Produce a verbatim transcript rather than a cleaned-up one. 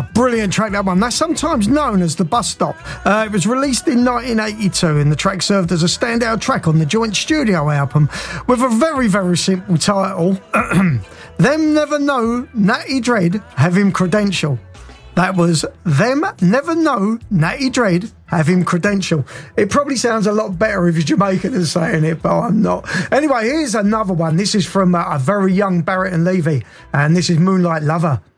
brilliant track, that one. That's sometimes known as the Bus Stop. Uh, it was released in nineteen eighty-two, and the track served as a standout track on the joint studio album with a very, very simple title. Them Never Know Natty Dread Have Him Credential. That was Them Never Know Natty Dread Have Him Credential. It probably sounds a lot better if you're Jamaican than saying it, but I'm not. Anyway, here's another one. This is from uh, a very young Barrett and Levy, and this is Moonlight Lover.